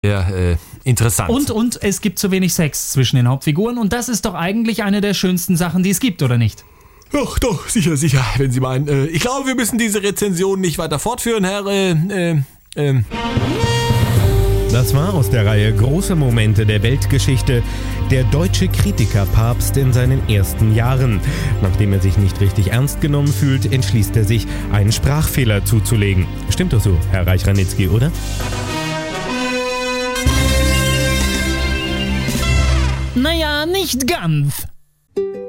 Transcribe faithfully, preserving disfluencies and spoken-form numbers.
Ja, äh, interessant. Und, und es gibt zu wenig Sex zwischen den Hauptfiguren und das ist doch eigentlich eine der schönsten Sachen, die es gibt, oder nicht? Doch, doch, sicher, sicher, wenn Sie meinen. Äh, ich glaube, wir müssen diese Rezension nicht weiter fortführen, Herr, äh, äh, äh. Das war aus der Reihe Große Momente der Weltgeschichte der deutsche Kritikerpapst in seinen ersten Jahren. Nachdem er sich nicht richtig ernst genommen fühlt, entschließt er sich, einen Sprachfehler zuzulegen. Stimmt doch so, Herr Reich-Ranitzky, oder? Naja, nicht ganz.